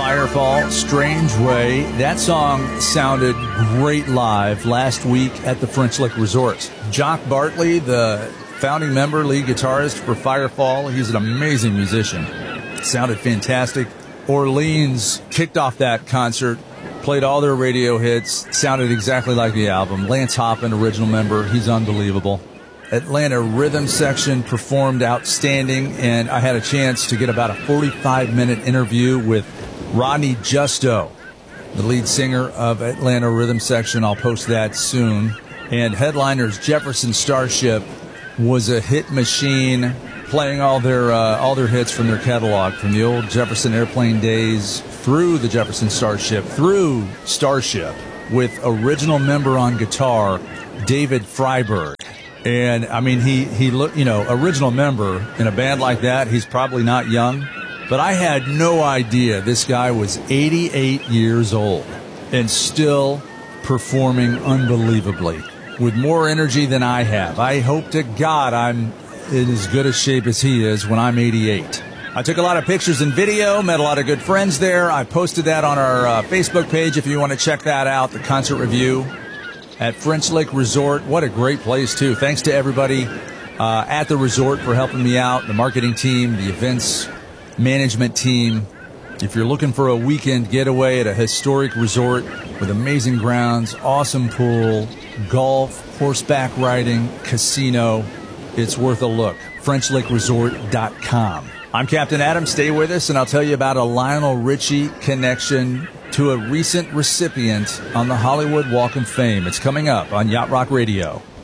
Firefall, Strange Way. That song sounded great live last week at the French Lick Resort. Jock Bartley, the founding member, lead guitarist for Firefall, he's an amazing musician. Sounded fantastic. Orleans kicked off that concert, played all their radio hits, sounded exactly like the album. Lance Hoppin, original member, he's unbelievable. Atlanta Rhythm Section performed outstanding, and I had a chance to get about a 45-minute interview with Rodney Justo, the lead singer of Atlanta Rhythm Section. I'll post that soon. And headliners Jefferson Starship was a hit machine, playing all their hits from their catalog, from the old Jefferson Airplane days through the Jefferson Starship, through Starship, with original member on guitar David Freiberg. And I mean, he looked, original member in a band like that. He's probably not young, but I had no idea this guy was 88 years old and still performing unbelievably with more energy than I have. I hope to God I'm in as good a shape as he is when I'm 88. I took a lot of pictures and video, met a lot of good friends there. I posted that on our Facebook page if you want to check that out, the concert review at French Lick Resort. What a great place, too. Thanks to everybody at the resort for helping me out, the marketing team, the events management team. If you're looking for a weekend getaway at a historic resort with amazing grounds, awesome pool, golf, horseback riding, casino, it's worth a look. FrenchLickResort.com. I'm Captain Adam. Stay with us, and I'll tell you about a Lionel Richie connection to a recent recipient on the Hollywood Walk of Fame. It's coming up on Yacht Rock Radio.